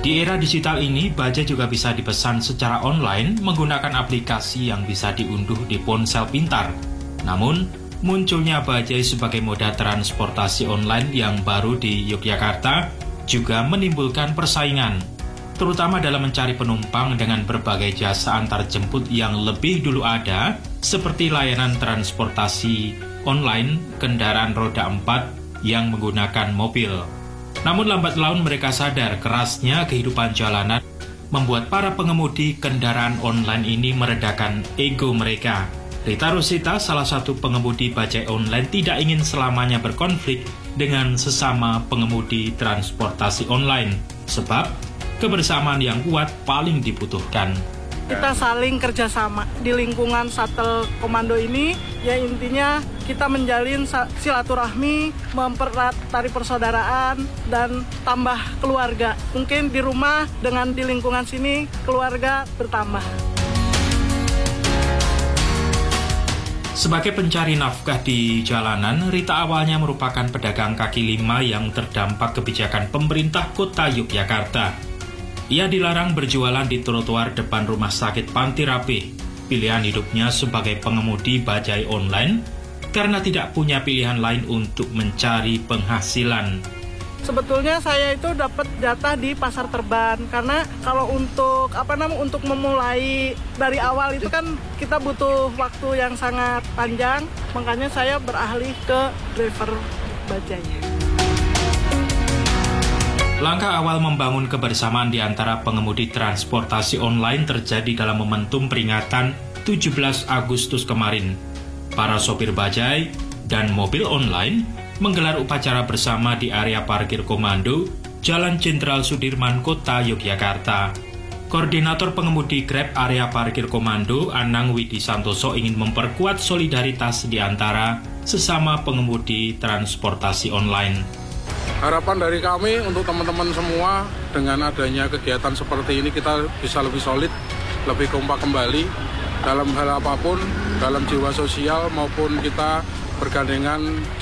Di era digital ini, bajai juga bisa dipesan secara online menggunakan aplikasi yang bisa diunduh di ponsel pintar. Namun, munculnya bajai sebagai moda transportasi online yang baru di Yogyakarta juga menimbulkan persaingan, terutama dalam mencari penumpang dengan berbagai jasa antar jemput yang lebih dulu ada, seperti layanan transportasi online kendaraan roda 4 yang menggunakan mobil. Namun lambat laun mereka sadar kerasnya kehidupan jalanan membuat para pengemudi kendaraan online ini meredakan ego mereka. Rita Rosita, salah satu pengemudi bajai online, tidak ingin selamanya berkonflik dengan sesama pengemudi transportasi online, sebab kebersamaan yang kuat paling dibutuhkan. Kita saling kerjasama di lingkungan Shuttle Komando ini, ya intinya kita menjalin silaturahmi, mempererat tali persaudaraan, dan tambah keluarga. Mungkin di rumah dengan di lingkungan sini, keluarga bertambah. Sebagai pencari nafkah di jalanan, Rita awalnya merupakan pedagang kaki lima yang terdampak kebijakan pemerintah kota Yogyakarta. Ia dilarang berjualan di trotoar depan rumah sakit Panti Rapih. Pilihan hidupnya sebagai pengemudi bajai online karena tidak punya pilihan lain untuk mencari penghasilan. Sebetulnya saya itu dapat jatah di pasar Terban karena kalau untuk untuk memulai dari awal itu kan kita butuh waktu yang sangat panjang, makanya saya beralih ke driver bajai. Langkah awal membangun kebersamaan di antara pengemudi transportasi online terjadi dalam momentum peringatan 17 Agustus kemarin. Para sopir bajai dan mobil online menggelar upacara bersama di area parkir komando Jalan Jenderal Sudirman, Kota Yogyakarta. Koordinator pengemudi Grab area parkir komando, Anang Widi Santoso, ingin memperkuat solidaritas di antara sesama pengemudi transportasi online. Harapan dari kami untuk teman-teman semua, dengan adanya kegiatan seperti ini kita bisa lebih solid, lebih kompak kembali dalam hal apapun, dalam jiwa sosial maupun kita bergandengan